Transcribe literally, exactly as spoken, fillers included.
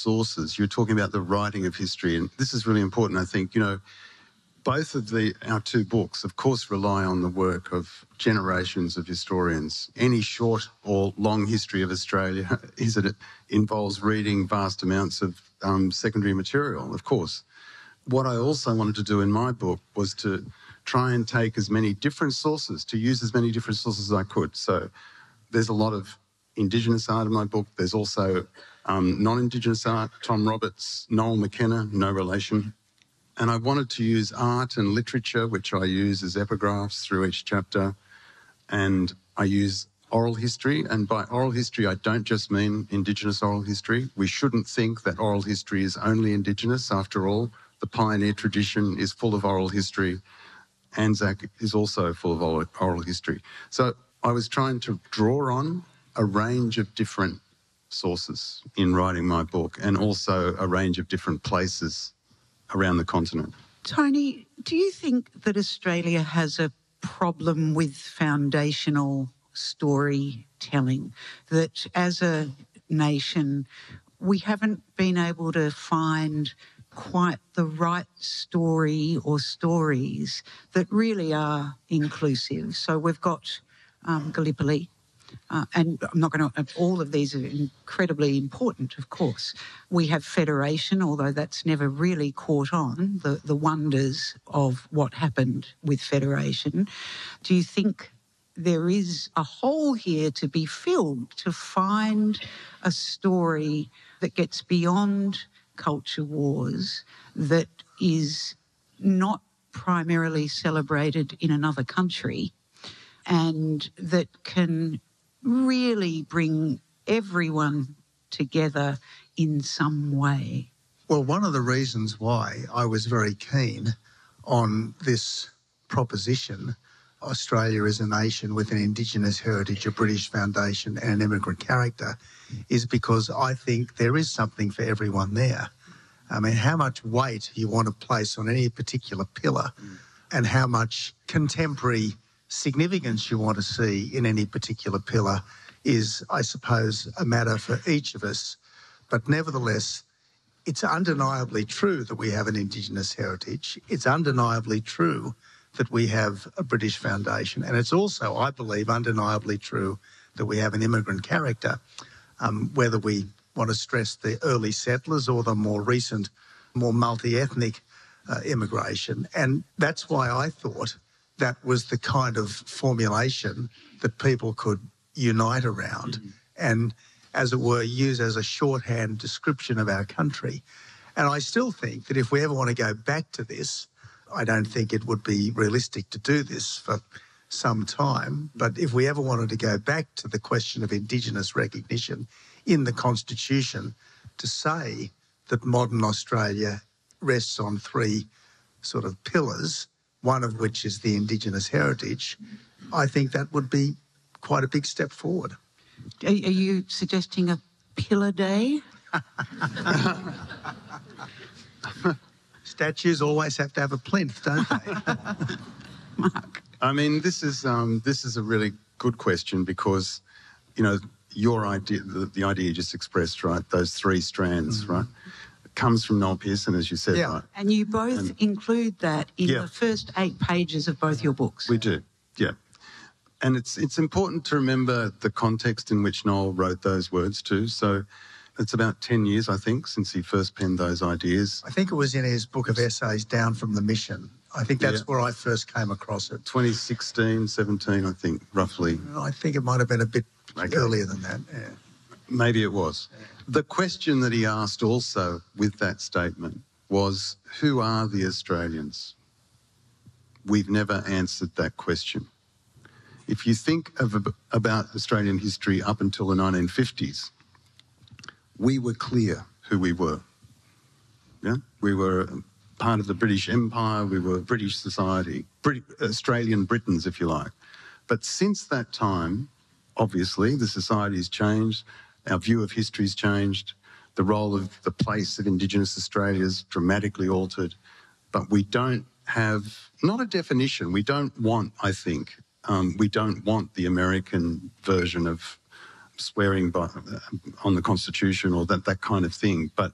sources, you're talking about the writing of history, and this is really important, I think. You know, both of the our two books, of course, rely on the work of generations of historians. Any short or long history of Australia is that it involves reading vast amounts of um, secondary material, of course. What I also wanted to do in my book was to try and take as many different sources, to use as many different sources as I could. So there's a lot of Indigenous art in my book. There's also um, non-Indigenous art, Tom Roberts, Noel McKenna, no relation. And I wanted to use art and literature, which I use as epigraphs through each chapter. And I use oral history. And by oral history, I don't just mean Indigenous oral history. We shouldn't think that oral history is only Indigenous. After all, the pioneer tradition is full of oral history. Anzac is also full of oral history. So I was trying to draw on a range of different sources in writing my book, and also a range of different places around the continent. Tony, do you think that Australia has a problem with foundational storytelling, that as a nation we haven't been able to find quite the right story or stories that really are inclusive? So we've got um, Gallipoli, uh, and I'm not going to, all of these are incredibly important, of course. We have Federation, although that's never really caught on, the, the wonders of what happened with Federation. Do you think there is a hole here to be filled, to find a story that gets beyond culture wars, that is not primarily celebrated in another country, and that can really bring everyone together in some way? Well, one of the reasons why I was very keen on this proposition, Australia is a nation with an Indigenous heritage, a British foundation and an immigrant character, is because I think there is something for everyone there. I mean, how much weight you want to place on any particular pillar mm. and how much contemporary significance you want to see in any particular pillar is, I suppose, a matter for each of us. But nevertheless, it's undeniably true that we have an Indigenous heritage. It's undeniably true that we have a British foundation. And it's also, I believe, undeniably true that we have an immigrant character, um, whether we want to stress the early settlers or the more recent, more multi-ethnic uh, immigration. And that's why I thought that was the kind of formulation that people could unite around mm-hmm. and, as it were, use as a shorthand description of our country. And I still think that if we ever want to go back to this, I don't think it would be realistic to do this for some time, but if we ever wanted to go back to the question of Indigenous recognition in the Constitution, to say that modern Australia rests on three sort of pillars, one of which is the Indigenous heritage, I think that would be quite a big step forward. Are, are you suggesting a pillar day? Statues always have to have a plinth, don't they? Mark. I mean, this is um, this is a really good question because, you know, your idea, the, the idea you just expressed, right, those three strands, mm-hmm. right, comes from Noel Pearson, as you said, yeah. right? And you both and, include that in yeah. the first eight pages of both your books. We do, yeah. And it's it's important to remember the context in which Noel wrote those words too. So it's about ten years, I think, since he first penned those ideas. I think it was in his book of essays, Down from the Mission. I think that's yeah. where I first came across it. twenty sixteen, seventeen, I think, roughly. I think it might have been a bit okay. earlier than that, yeah. Maybe it was. Yeah. The question that he asked also with that statement was, who are the Australians? We've never answered that question. If you think of about Australian history up until the nineteen fifties, we were clear who we were. Yeah, we were part of the British Empire. We were British society, Brit- Australian Britons, if you like. But since that time, obviously, the society has changed. Our view of history has changed. The role of the place of Indigenous Australia is dramatically altered. But we don't have, not a definition. We don't want, I think, um, we don't want the American version of swearing by, uh, on the Constitution or that, that kind of thing. But